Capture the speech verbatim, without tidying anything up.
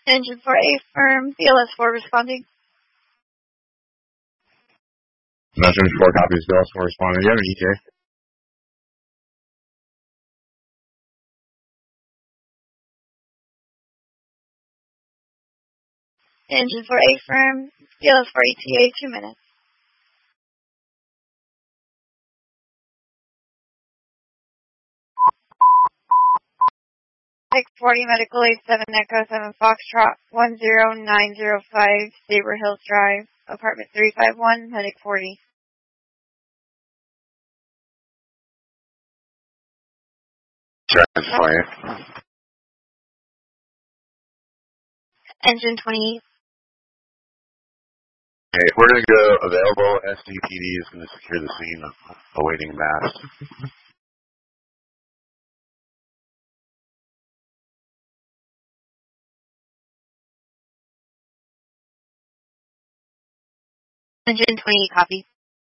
Engine four A firm, B L S four responding. Engine four copies, B L S four responding. Do you have an E T A? Engine four A firm, B L S four E T A, two minutes. six forty Medical eight seven Echo seven Foxtrot one zero nine zero five Sabre Hills Drive, apartment three five one, Medic forty. Transplant. Engine twenty. Okay, we're going to go available. S D P D is going to secure the scene, awaiting mass. Engine twenty, copy.